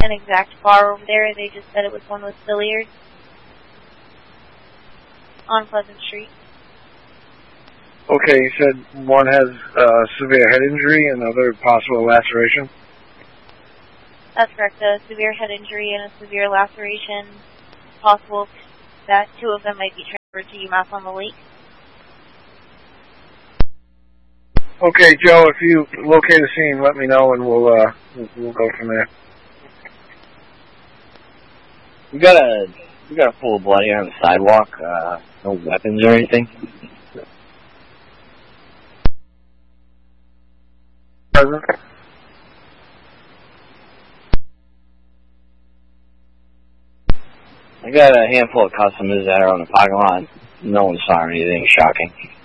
an exact bar over there. They just said it was one with billiards on Pleasant Street. Okay, you said one has severe head injury and another possible laceration? That's correct. A severe head injury and a severe laceration. Possible that two of them might be transferred to UMass on the Lake. Okay, Joe, if you locate a scene, let me know and we'll go from there. We got a pool of blood here on the sidewalk. No weapons or anything. Present. I got a handful of customers that are on the parking lot. No one saw anything shocking.